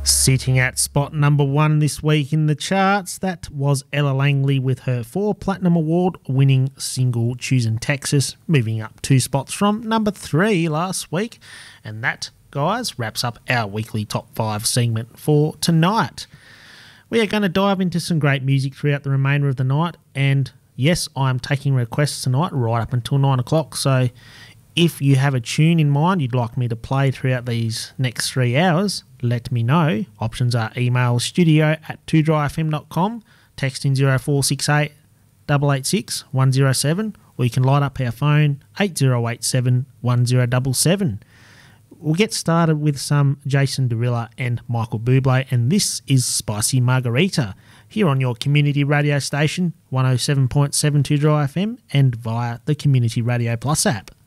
Sitting at spot number 1 this week in the charts, that was Ella Langley with her 4 Platinum Award winning single Choosing Texas, moving up 2 spots from number 3 last week. And that, guys, wraps up our weekly top 5 segment for tonight. We are going to dive into some great music throughout the remainder of the night, and yes, I'm taking requests tonight right up until 9 o'clock, so if you have a tune in mind you'd like me to play throughout these next 3 hours, let me know. Options are email studio@2dryfm.com, text in 0468 886 107, or you can light up our phone 8087 1077. We'll get started with some Jason Derulo and Michael Bublé, and this is Spicy Margarita, here on your community radio station, 107.72 Dry FM, and via the Community Radio Plus app.